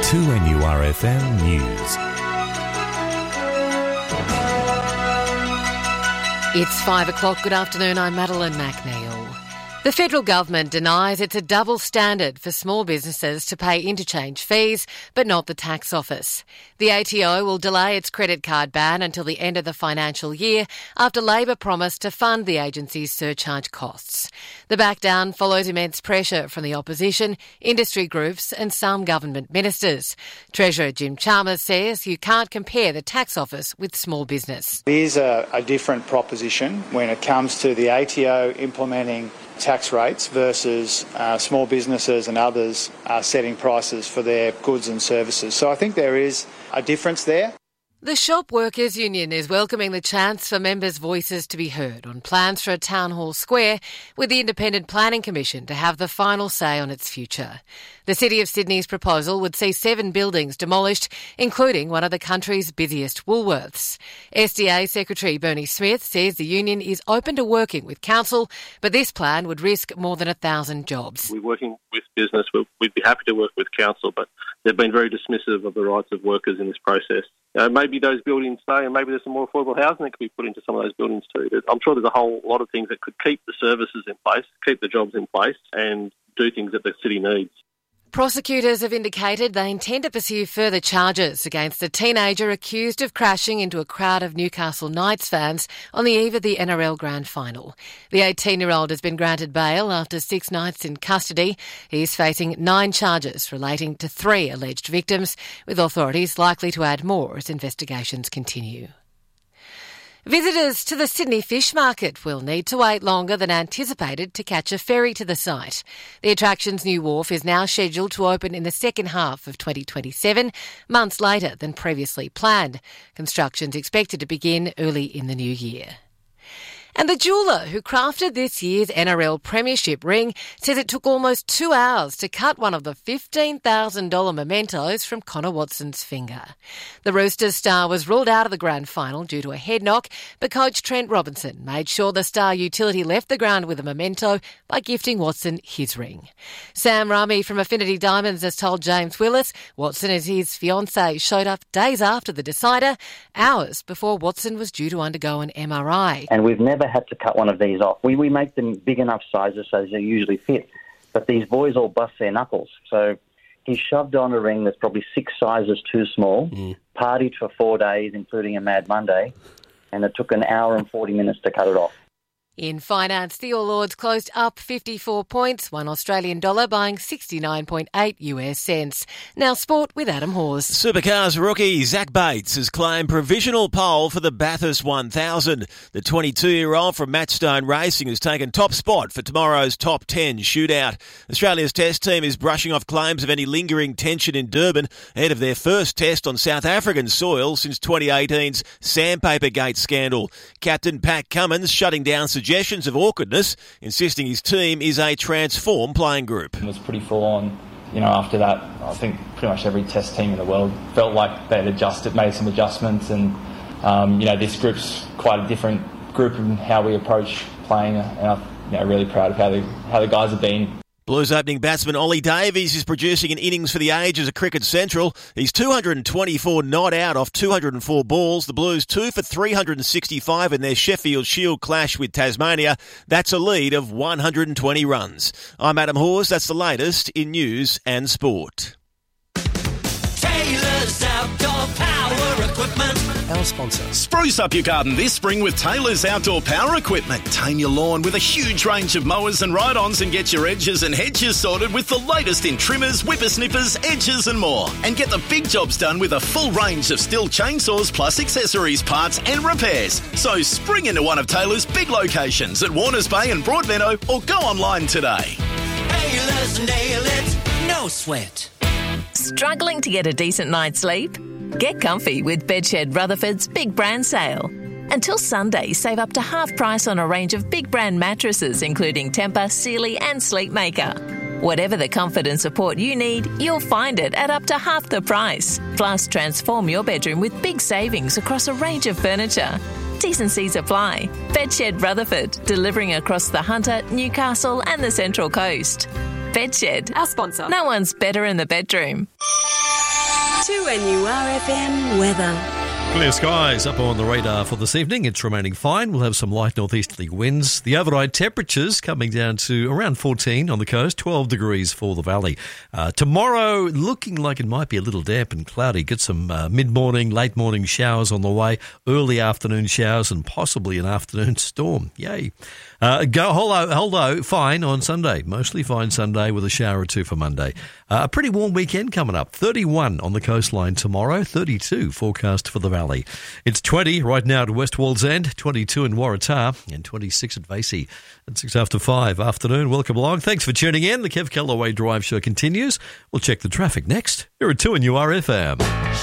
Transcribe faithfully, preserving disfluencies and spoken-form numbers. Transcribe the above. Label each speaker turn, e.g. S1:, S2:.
S1: two N U R F M News.
S2: It's five o'clock. Good afternoon. I'm Madeline McNeil. The federal government denies it's a double standard for small businesses to pay interchange fees, but not the tax office. The A T O will delay its credit card ban until the end of the financial year after Labor promised to fund the agency's surcharge costs. The backdown follows immense pressure from the opposition, industry groups and some government ministers. Treasurer Jim Chalmers says you can't compare the tax office with small business.
S3: It is a, a different proposition when it comes to the A T O implementing tax rates versus uh, small businesses and others uh, setting prices for their goods and services. So I think there is a difference there.
S2: The Shop Workers Union is welcoming the chance for members' voices to be heard on plans for a town hall square with the Independent Planning Commission to have the final say on its future. The City of Sydney's proposal would see seven buildings demolished, including one of the country's busiest Woolworths. S D A Secretary Bernie Smith says the union is open to working with council, but this plan would risk more than a thousand jobs.
S4: We're working with business. We'd be happy to work with council, but they've been very dismissive of the rights of workers in this process. Uh, maybe those buildings stay and maybe there's some more affordable housing that could be put into some of those buildings too. I'm sure there's a whole lot of things that could keep the services in place, keep the jobs in place and do things that the city needs.
S2: Prosecutors have indicated they intend to pursue further charges against a teenager accused of crashing into a crowd of Newcastle Knights fans on the eve of the N R L Grand Final. The eighteen-year-old has been granted bail after six nights in custody. He is facing nine charges relating to three alleged victims, with authorities likely to add more as investigations continue. Visitors to the Sydney Fish Market will need to wait longer than anticipated to catch a ferry to the site. The attraction's new wharf is now scheduled to open in the second half of twenty twenty-seven, months later than previously planned. Construction's expected to begin early in the new year. And the jeweller who crafted this year's N R L Premiership ring says it took almost two hours to cut one of the fifteen thousand dollars mementos from Connor Watson's finger. The Roosters star was ruled out of the grand final due to a head knock, but coach Trent Robinson made sure the star utility left the ground with a memento by gifting Watson his ring. Sam Rami from Affinity Diamonds has told James Willis Watson and his fiancée showed up days after the decider, hours before Watson was due to undergo an M R I.
S5: And we've never had to cut one of these off. We we make them big enough sizes so they usually fit. But these boys all bust their knuckles. So he shoved on a ring that's probably six sizes too small, mm. partied for four days, including a Mad Monday, and it took an hour and forty minutes to cut it off.
S2: In finance, the All Ords closed up fifty-four points, one Australian dollar buying sixty-nine point eight US cents. Now sport with Adam Hawes.
S6: Supercars rookie Zach Bates has claimed provisional pole for the Bathurst one thousand. The twenty-two-year-old from Matchstone Racing has taken top spot for tomorrow's top ten shootout. Australia's test team is brushing off claims of any lingering tension in Durban ahead of their first test on South African soil since twenty eighteen's Sandpapergate scandal. Captain Pat Cummins shutting down suggestions of awkwardness, insisting his team is a transformed playing group.
S7: It was pretty full on. You know, after that, I think pretty much every test team in the world felt like they'd adjusted, made some adjustments, and um, you know, this group's quite a different group in how we approach playing, and I'm you know, really proud of how the how the guys have been.
S6: Blues opening batsman Ollie Davies is producing an innings for the ages at Cricket Central. He's two hundred twenty-four not out off two hundred four balls. The Blues two for three hundred sixty-five in their Sheffield Shield clash with Tasmania. That's a lead of one hundred twenty runs. I'm Adam Hawes. That's the latest in news and sport.
S8: Taylor's Outdoor Power Equipment.
S9: Our sponsor.
S10: Spruce up your garden this spring with Taylor's Outdoor Power Equipment. Tame your lawn with a huge range of mowers and ride-ons and get your edges and hedges sorted with the latest in trimmers, whippersnippers, edges and more. And get the big jobs done with a full range of Stihl chainsaws plus accessories, parts and repairs. So spring into one of Taylor's big locations at Warners Bay and Broadmeadow or go online today.
S8: Taylor's nail it, no sweat.
S11: Struggling to get a decent night's sleep? Get comfy with Bedshed Rutherford's Big Brand Sale. Until Sunday, save up to half price on a range of big brand mattresses including Tempur, Sealy and Sleepmaker. Whatever the comfort and support you need, you'll find it at up to half the price. Plus, transform your bedroom with big savings across a range of furniture. T's and C's apply. Bedshed Rutherford, delivering across the Hunter, Newcastle and the Central Coast. Bedshed,
S12: our sponsor.
S11: No one's better in the bedroom.
S9: two N U R F M weather.
S12: Clear skies up on the radar for this evening. It's remaining fine. We'll have some light northeasterly winds. The overnight temperatures coming down to around fourteen on the coast, twelve degrees for the valley. Uh, tomorrow, looking like it might be a little damp and cloudy. Get some uh, mid-morning, late-morning showers on the way, early afternoon showers and possibly an afternoon storm. Yay. Uh, go although, although fine on Sunday. Mostly fine Sunday with a shower or two for Monday. Uh, a pretty warm weekend coming up. thirty-one on the coastline tomorrow, thirty-two forecast for the valley. It's twenty right now to West Wallsend, twenty-two in Waratah and twenty-six at Vasey. At six after five afternoon. Welcome along. Thanks for tuning in. The Kev Callaway Drive Show continues. We'll check the traffic next. Here at two N U R F M.